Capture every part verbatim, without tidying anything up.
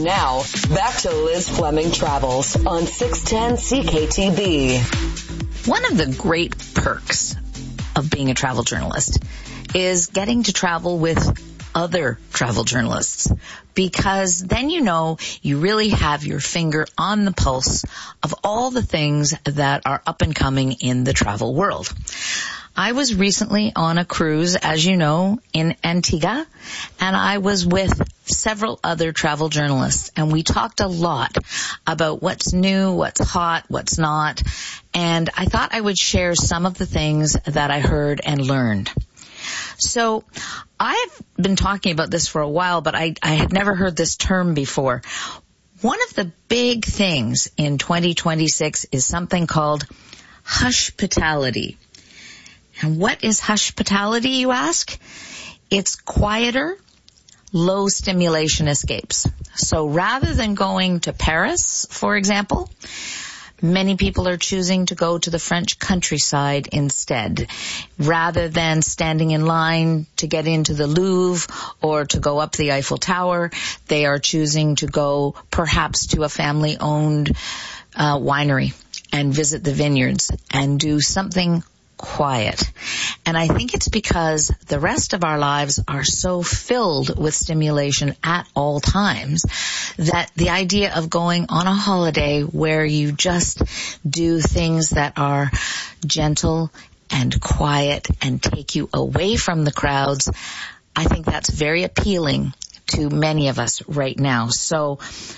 Now, back to Liz Fleming Travels on six ten C K T B. One of the great perks of being a travel journalist is getting to travel with other travel journalists, because then you know you really have your finger on the pulse of all the things that are up and coming in the travel world. I was recently on a cruise, as you know, in Antigua, and I was with several other travel journalists, and we talked a lot about what's new, what's hot, what's not, and I thought I would share some of the things that I heard and learned. So I've been talking about this for a while, but I, I had never heard this term before. One of the big things in twenty twenty-six is something called hushpitality. And what is hushpitality, you ask? It's quieter, low stimulation escapes. So rather than going to Paris, for example, many people are choosing to go to the French countryside instead. Rather than standing in line to get into the Louvre or to go up the Eiffel Tower, they are choosing to go perhaps to a family-owned uh, winery and visit the vineyards and do something quiet. And I think it's because the rest of our lives are so filled with stimulation at all times that the idea of going on a holiday where you just do things that are gentle and quiet and take you away from the crowds, I think that's very appealing to many of us right now. So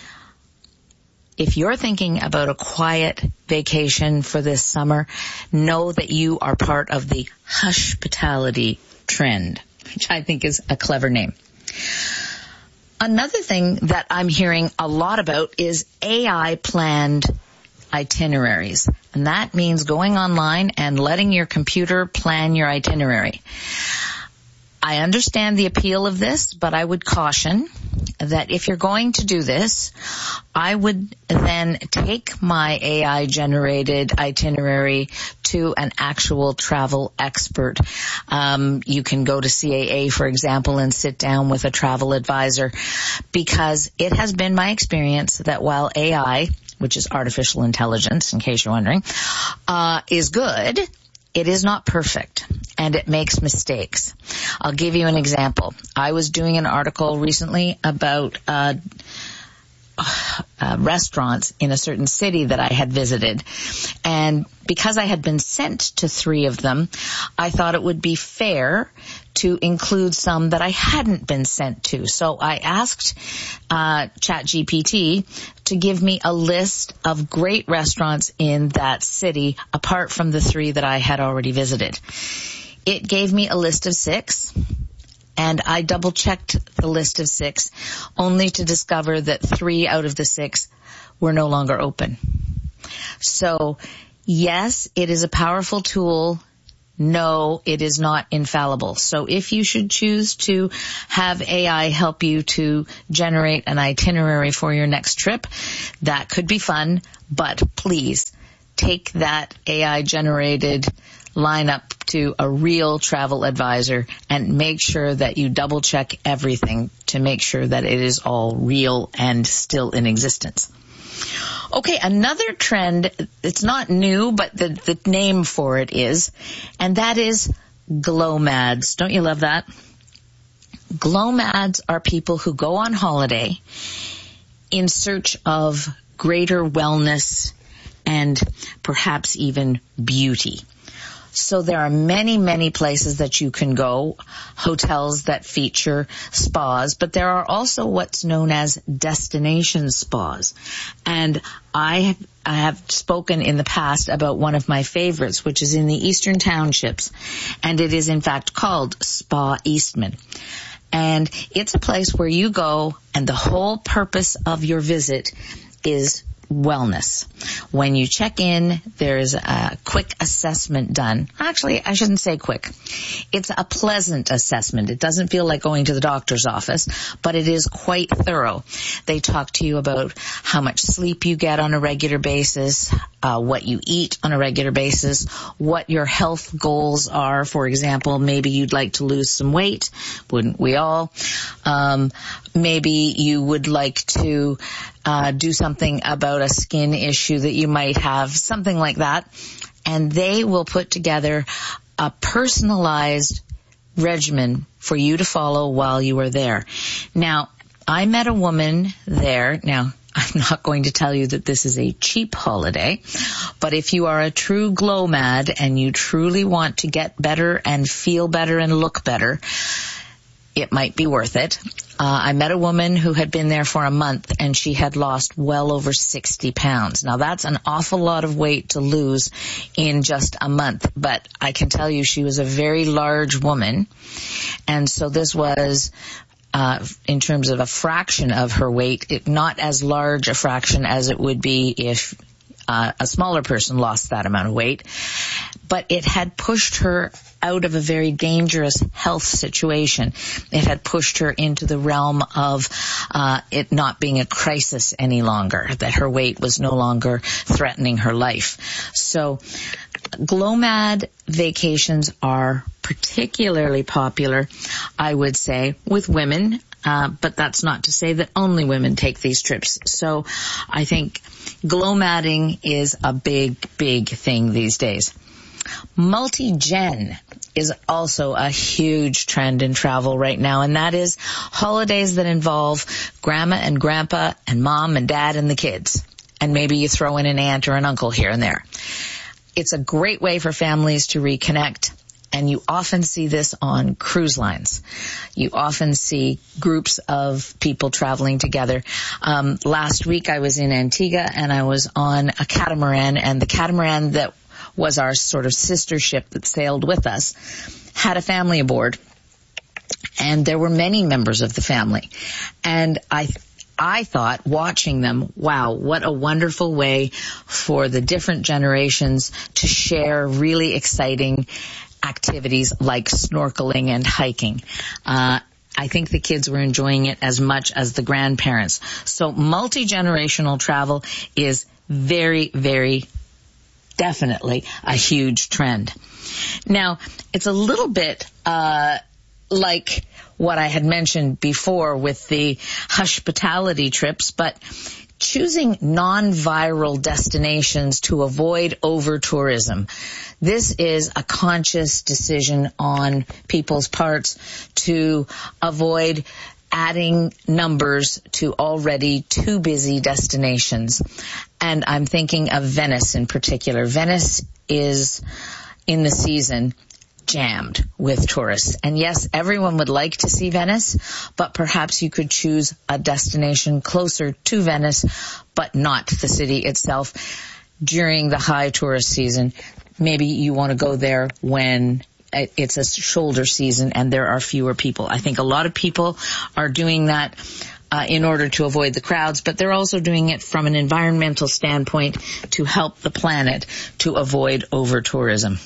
if you're thinking about a quiet vacation for this summer, know that you are part of the hushpitality trend, which I think is a clever name. Another thing that I'm hearing a lot about is A I-planned itineraries. And that means going online and letting your computer plan your itinerary. I understand the appeal of this, but I would caution that if you're going to do this, I would then take my A I-generated itinerary to an actual travel expert. Um, you can go to C A A, for example, and sit down with a travel advisor, because it has been my experience that while A I, which is artificial intelligence, in case you're wondering, uh, is good, it is not perfect, and it makes mistakes. I'll give you an example. I was doing an article recently about uh, uh restaurants in a certain city that I had visited, and because I had been sent to three of them, I thought it would be fair to include some that I hadn't been sent to. So I asked uh ChatGPT to give me a list of great restaurants in that city apart from the three that I had already visited. It gave me a list of six, and I double-checked the list of six only to discover that three out of the six were no longer open. So, yes, it is a powerful tool. No, it is not infallible. So if you should choose to have A I help you to generate an itinerary for your next trip, that could be fun, but please take that A I-generated lineup to a real travel advisor and make sure that you double-check everything to make sure that it is all real and still in existence. Okay, another trend, it's not new, but the, the name for it is, and that is glomads. Don't you love that? Glomads are people who go on holiday in search of greater wellness and perhaps even beauty. So there are many, many places that you can go, hotels that feature spas, but there are also what's known as destination spas. And I have, I have spoken in the past about one of my favorites, which is in the Eastern Townships, and it is in fact called Spa Eastman. And it's a place where you go, and the whole purpose of your visit is wellness. When you check in, there's a quick assessment done. Actually, I shouldn't say quick. It's a pleasant assessment. It doesn't feel like going to the doctor's office, but it is quite thorough. They talk to you about how much sleep you get on a regular basis, uh, what you eat on a regular basis, what your health goals are. For example, maybe you'd like to lose some weight. Wouldn't we all? Um, maybe you would like to uh, do something about a skin issue that you might have, something like that. And they will put together a personalized regimen for you to follow while you are there. Now, I met a woman there. Now, I'm not going to tell you that this is a cheap holiday, but if you are a true glow mad and you truly want to get better and feel better and look better, it might be worth it. Uh, I met a woman who had been there for a month and she had lost well over sixty pounds. Now that's an awful lot of weight to lose in just a month, but I can tell you she was a very large woman. And so this was, uh, in terms of a fraction of her weight, it, not as large a fraction as it would be if uh, a smaller person lost that amount of weight, but it had pushed her out of a very dangerous health situation. It had pushed her into the realm of uh, it not being a crisis any longer, that her weight was no longer threatening her life. So GlowMad vacations are particularly popular, I would say, with women, uh, but that's not to say that only women take these trips. So I think GlowMadding is a big, big thing these days. Multi-gen is also a huge trend in travel right now, and that is holidays that involve grandma and grandpa and mom and dad and the kids. And maybe you throw in an aunt or an uncle here and there. It's a great way for families to reconnect, and you often see this on cruise lines. You often see groups of people traveling together. Um, last week I was in Antigua, and I was on a catamaran, and the catamaran that was our sort of sister ship that sailed with us, had a family aboard, and there were many members of the family. And I I thought, watching them, wow, what a wonderful way for the different generations to share really exciting activities like snorkeling and hiking. Uh, I think the kids were enjoying it as much as the grandparents. So multi-generational travel is very, very definitely a huge trend. Now, it's a little bit uh like what I had mentioned before with the hospitality trips, but choosing non-viral destinations to avoid over-tourism. This is a conscious decision on people's parts to avoid adding numbers to already too busy destinations. And I'm thinking of Venice in particular. Venice is, in the season, jammed with tourists. And yes, everyone would like to see Venice, but perhaps you could choose a destination closer to Venice, but not the city itself during the high tourist season. Maybe you want to go there when it's a shoulder season and there are fewer people. I think a lot of people are doing that uh, in order to avoid the crowds, but they're also doing it from an environmental standpoint to help the planet to avoid over-tourism.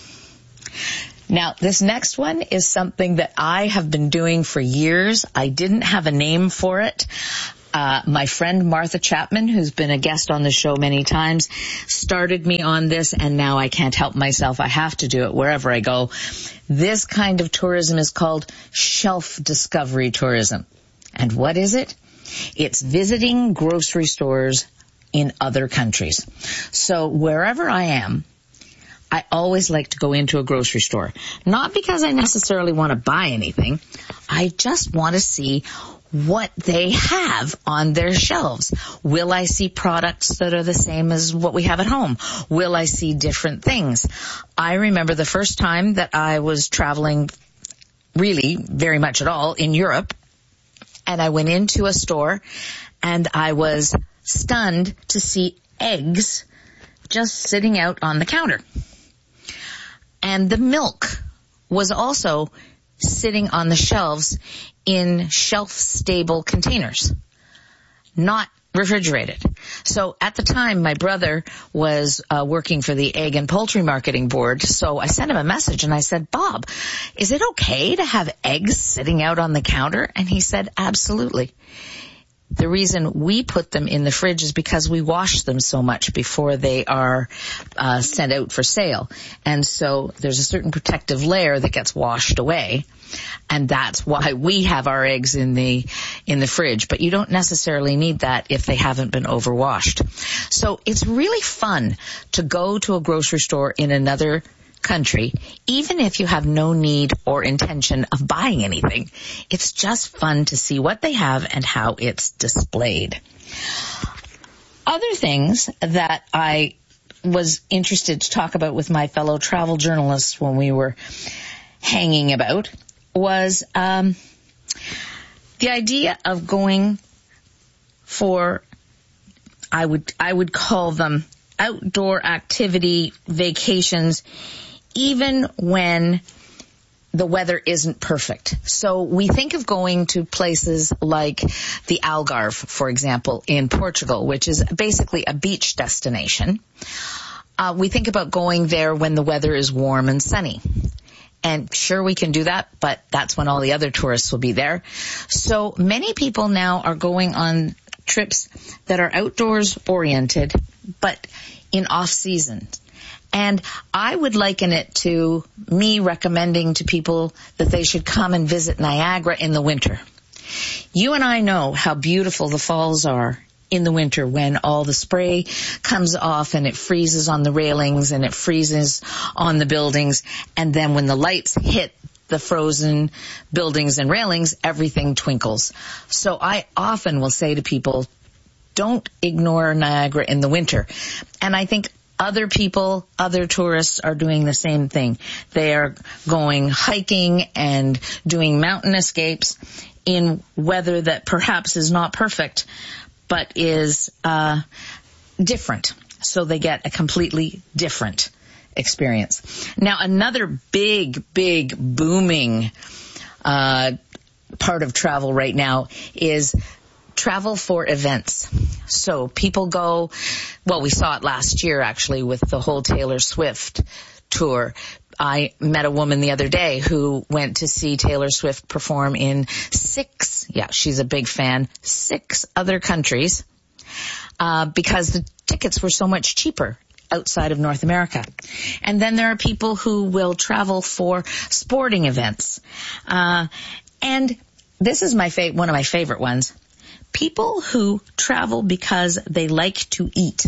Now, this next one is something that I have been doing for years. I didn't have a name for it. Uh, my friend Martha Chapman, who's been a guest on the show many times, started me on this, and now I can't help myself. I have to do it wherever I go. This kind of tourism is called shelf discovery tourism. And what is it? It's visiting grocery stores in other countries. So wherever I am, I always like to go into a grocery store. Not because I necessarily want to buy anything. I just want to see what they have on their shelves. Will I see products that are the same as what we have at home? Will I see different things? I remember the first time that I was traveling really very much at all in Europe, and I went into a store and I was stunned to see eggs just sitting out on the counter. And the milk was also sitting on the shelves in shelf-stable containers, not refrigerated. So at the time, my brother was uh, working for the Egg and Poultry Marketing Board, so I sent him a message and I said, Bob, is it okay to have eggs sitting out on the counter? And he said, absolutely. The reason we put them in the fridge is because we wash them so much before they are uh, sent out for sale. And so there's a certain protective layer that gets washed away. And that's why we have our eggs in the in the fridge. But you don't necessarily need that if they haven't been overwashed. So it's really fun to go to a grocery store in another country, even if you have no need or intention of buying anything. It's just fun to see what they have and how it's displayed. Other things that I was interested to talk about with my fellow travel journalists when we were hanging about was um, the idea of going for, I would I would call them outdoor activity vacations, even when the weather isn't perfect. So we think of going to places like the Algarve, for example, in Portugal, which is basically a beach destination. Uh, we think about going there when the weather is warm and sunny. And sure, we can do that, but that's when all the other tourists will be there. So many people now are going on trips that are outdoors oriented, but in off season. And I would liken it to me recommending to people that they should come and visit Niagara in the winter. You and I know how beautiful the falls are in the winter when all the spray comes off and it freezes on the railings and it freezes on the buildings. And then when the lights hit the frozen buildings and railings, everything twinkles. So I often will say to people, don't ignore Niagara in the winter. And I think other people, other tourists are doing the same thing. They are going hiking and doing mountain escapes in weather that perhaps is not perfect, but is uh different. So they get a completely different experience. Now, another big, big booming uh part of travel right now is travel for events. So people go, well, we saw it last year actually with the whole Taylor Swift tour. I met a woman the other day who went to see Taylor Swift perform in six, yeah, she's a big fan, six other countries, uh, because the tickets were so much cheaper outside of North America. And then there are people who will travel for sporting events. Uh, and this is my fa- one of my favorite ones. People who travel because they like to eat.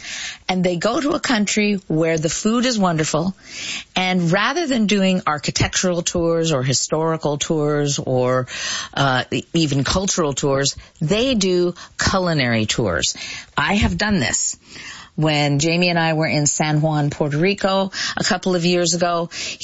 And they go to a country where the food is wonderful, and rather than doing architectural tours or historical tours or uh, even cultural tours, they do culinary tours. I have done this. When Jamie and I were in San Juan, Puerto Rico a couple of years ago,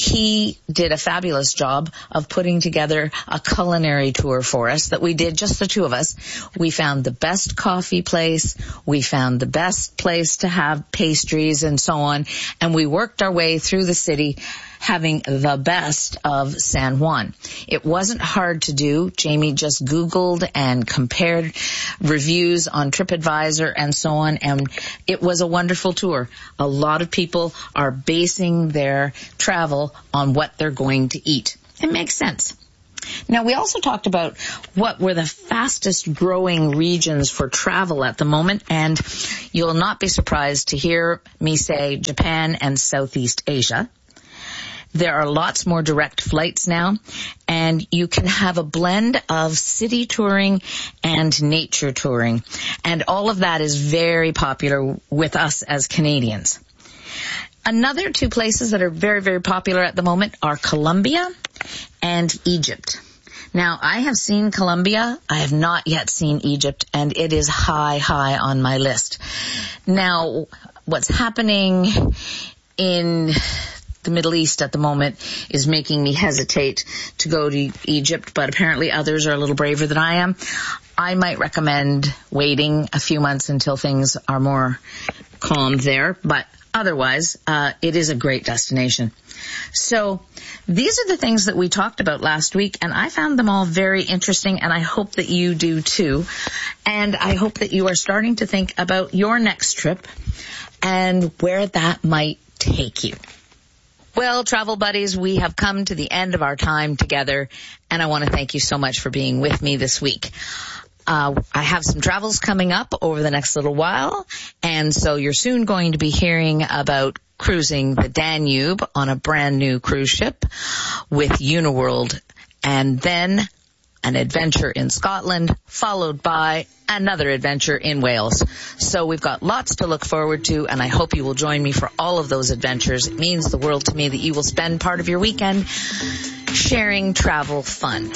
he did a fabulous job of putting together a culinary tour for us that we did, just the two of us. We found the best coffee place, we found the best place to have pastries and so on, and we worked our way through the city having the best of San Juan. It wasn't hard to do. Jamie just Googled and compared reviews on TripAdvisor and so on, and it was a wonderful tour. A lot of people are basing their travel on what they're going to eat. It makes sense. Now, we also talked about what were the fastest growing regions for travel at the moment, and you'll not be surprised to hear me say Japan and Southeast Asia. There are lots more direct flights now, and you can have a blend of city touring and nature touring. And all of that is very popular with us as Canadians. Another two places that are very, very popular at the moment are Colombia and Egypt. Now, I have seen Colombia. I have not yet seen Egypt, and it is high, high on my list. Now, what's happening in the Middle East at the moment is making me hesitate to go to Egypt, but apparently others are a little braver than I am. I might recommend waiting a few months until things are more calm there, but otherwise, uh, it is a great destination. So these are the things that we talked about last week, and I found them all very interesting, and I hope that you do too. And I hope that you are starting to think about your next trip and where that might take you. Well, travel buddies, we have come to the end of our time together, and I want to thank you so much for being with me this week. Uh, I have some travels coming up over the next little while, and so you're soon going to be hearing about cruising the Danube on a brand new cruise ship with Uniworld, and then an adventure in Scotland, followed by another adventure in Wales. So we've got lots to look forward to, and I hope you will join me for all of those adventures. It means the world to me that you will spend part of your weekend sharing travel fun.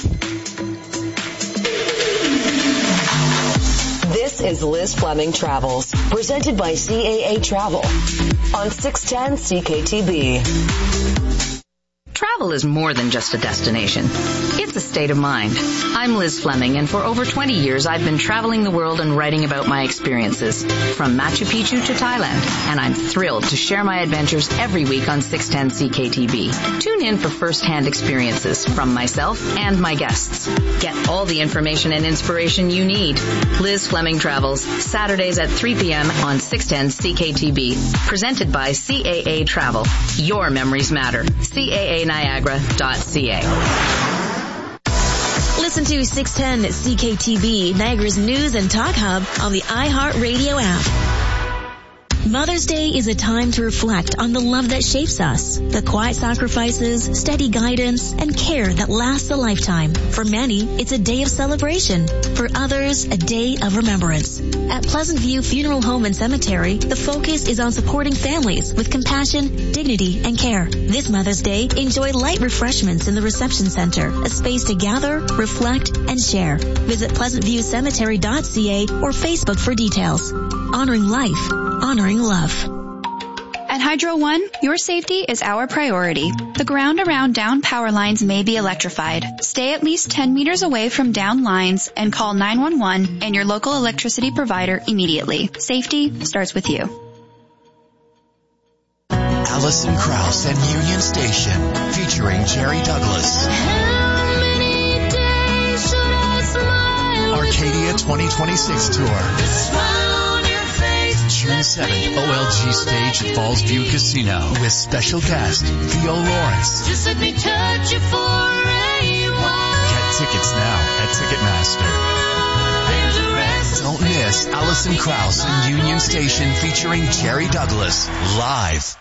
This is Liz Fleming Travels, presented by C A A Travel on six ten C K T B. Travel is more than just a destination. It's a state of mind. I'm Liz Fleming, and for over twenty years, I've been traveling the world and writing about my experiences, from Machu Picchu to Thailand, and I'm thrilled to share my adventures every week on six ten C K T B. Tune in for first-hand experiences from myself and my guests. Get all the information and inspiration you need. Liz Fleming Travels, Saturdays at three p.m. on six ten C K T B. Presented by C A A Travel. Your memories matter. C A A Niagara dot C A. Listen to six ten C K T B, Niagara's news and talk hub on the iHeartRadio app. Mother's Day is a time to reflect on the love that shapes us, the quiet sacrifices, steady guidance, and care that lasts a lifetime. For many, it's a day of celebration. For others, a day of remembrance. At Pleasant View Funeral Home and Cemetery, the focus is on supporting families with compassion, dignity, and care. This Mother's Day, enjoy light refreshments in the reception center, a space to gather, reflect, and share. Visit pleasant view cemetery dot c a or Facebook for details. Honoring life, honoring love. At Hydro One, your safety is our priority. The ground around down power lines may be electrified. Stay at least ten meters away from down lines and call nine one one and your local electricity provider immediately. Safety starts with you. Alison Krauss and Union Station, featuring Jerry Douglas. How many days should I smile? Arcadia twenty twenty-six Tour. The smile on your face. June seventh, O L G stage at Falls View Casino with special guest Theo Lawrence. Just let me touch you for a while. Get tickets now at Ticketmaster. There's a rest. Don't miss Alison Krauss and Union Station featuring Jerry Douglas live.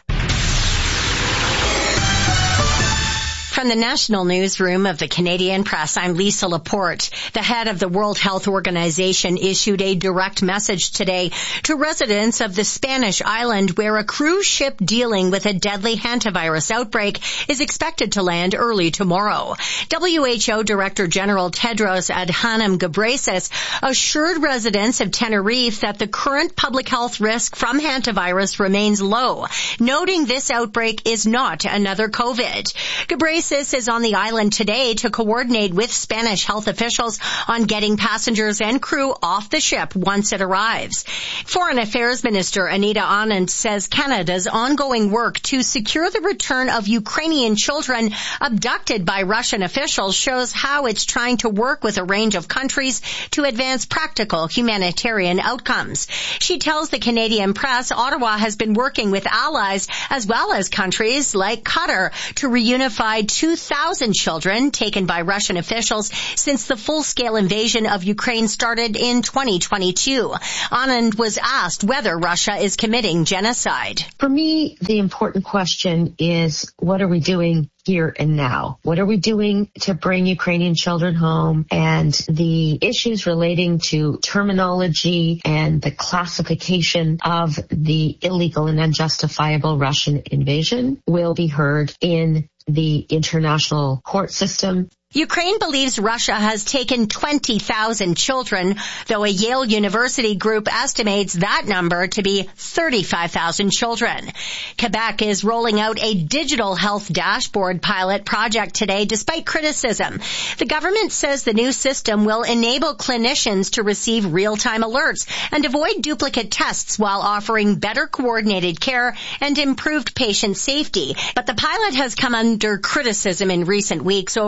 From the National Newsroom of the Canadian Press, I'm Lisa Laporte. The head of the World Health Organization issued a direct message today to residents of the Spanish island where a cruise ship dealing with a deadly hantavirus outbreak is expected to land early tomorrow. W H O Director General Tedros Adhanom Ghebreyesus assured residents of Tenerife that the current public health risk from hantavirus remains low, noting this outbreak is not another COVID. Ghebreyesus is on the island today to coordinate with Spanish health officials on getting passengers and crew off the ship once it arrives. Foreign Affairs Minister Anita Anand says Canada's ongoing work to secure the return of Ukrainian children abducted by Russian officials shows how it's trying to work with a range of countries to advance practical humanitarian outcomes. She tells the Canadian Press Ottawa has been working with allies as well as countries like Qatar to reunify two thousand children taken by Russian officials since the full-scale invasion of Ukraine started in twenty twenty-two. Anand was asked whether Russia is committing genocide. For me, the important question is, what are we doing here and now? What are we doing to bring Ukrainian children home? And the issues relating to terminology and the classification of the illegal and unjustifiable Russian invasion will be heard in the international court system. Ukraine believes Russia has taken twenty thousand children, though a Yale University group estimates that number to be thirty-five thousand children. Quebec is rolling out a digital health dashboard pilot project today despite criticism. The government says the new system will enable clinicians to receive real-time alerts and avoid duplicate tests while offering better coordinated care and improved patient safety. But the pilot has come under criticism in recent weeks over security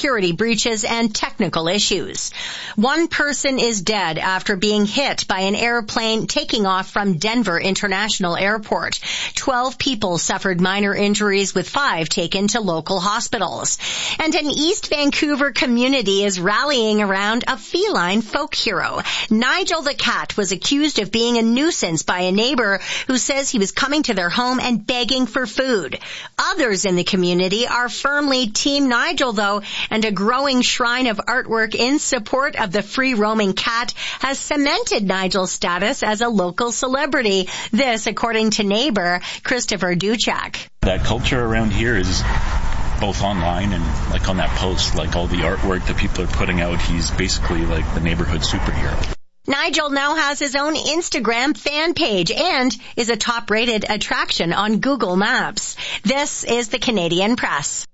security breaches and technical issues. One person is dead after being hit by an airplane taking off from Denver International Airport. Twelve people suffered minor injuries, with five taken to local hospitals. And an East Vancouver community is rallying around a feline folk hero. Nigel the cat was accused of being a nuisance by a neighbor who says he was coming to their home and begging for food. Others in the community are firmly Team Nigel, though, and a growing shrine of artwork in support of the free-roaming cat has cemented Nigel's status as a local celebrity. This, according to neighbor Christopher Duchak. That culture around here is both online and like on that post, like all the artwork that people are putting out, he's basically like the neighborhood superhero. Nigel now has his own Instagram fan page and is a top-rated attraction on Google Maps. This is the Canadian Press.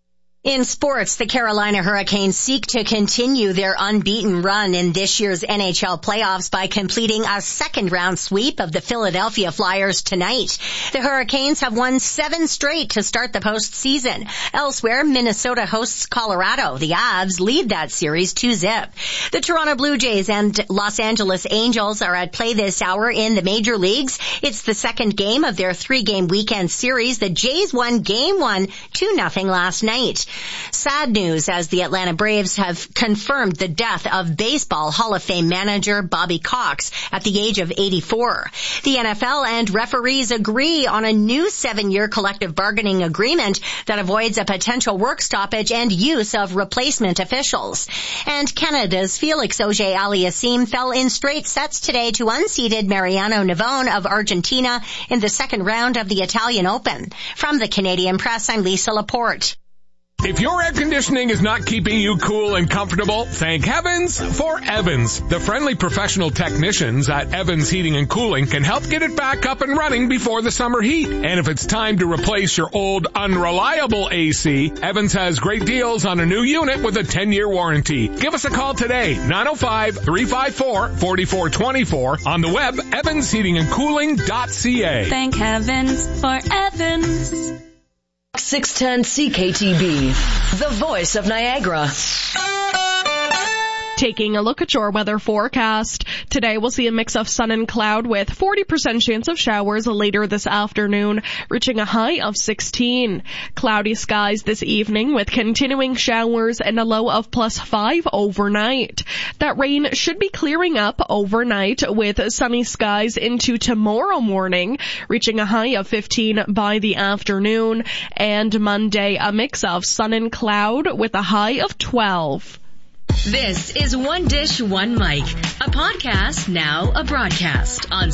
In sports, the Carolina Hurricanes seek to continue their unbeaten run in this year's N H L playoffs by completing a second-round sweep of the Philadelphia Flyers tonight. The Hurricanes have won seven straight to start the postseason. Elsewhere, Minnesota hosts Colorado. The Avs lead that series two zip. The Toronto Blue Jays and Los Angeles Angels are at play this hour in the major leagues. It's the second game of their three-game weekend series. The Jays won game one, two nothing last night. Sad news, as the Atlanta Braves have confirmed the death of Baseball Hall of Fame manager Bobby Cox at the age of eighty-four. The N F L and referees agree on a new seven-year collective bargaining agreement that avoids a potential work stoppage and use of replacement officials. And Canada's Felix Auger-Aliassime fell in straight sets today to unseeded Mariano Navone of Argentina in the second round of the Italian Open. From the Canadian Press, I'm Lisa Laporte. If your air conditioning is not keeping you cool and comfortable, thank heavens for Evans. The friendly professional technicians at Evans Heating and Cooling can help get it back up and running before the summer heat. And if it's time to replace your old unreliable A C, Evans has great deals on a new unit with a ten-year warranty. Give us a call today, nine oh five, three five four, four four two four, on the web, evans heating and cooling dot c a. Thank heavens for Evans. six ten C K T B, the voice of Niagara. Taking a look at your weather forecast. Today we'll see a mix of sun and cloud with forty percent chance of showers later this afternoon, reaching a high of sixteen. Cloudy skies this evening with continuing showers and a low of plus five overnight. That rain should be clearing up overnight with sunny skies into tomorrow morning, reaching a high of fifteen by the afternoon. And Monday, a mix of sun and cloud with a high of twelve. This is One Dish, One Mic, a podcast, now a broadcast on